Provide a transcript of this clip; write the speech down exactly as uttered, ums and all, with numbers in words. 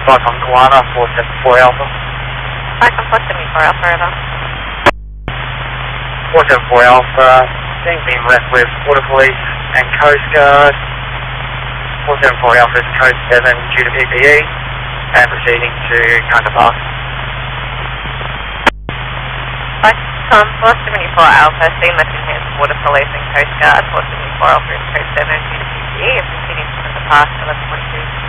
Back on Koala, four seven four Alpha. Back on four seven four Alpha, over. four seven four Alpha, being being left with Water Police and Coast Guard. four seven four Alpha is code seven due to P P E and proceeding to Kanga Park. Back on four seven four Alpha, seen left in hands of Water Police and Coast Guard. four seven four Alpha is code seven due to P P E and proceeding to Kanga Park, eleven forty-two.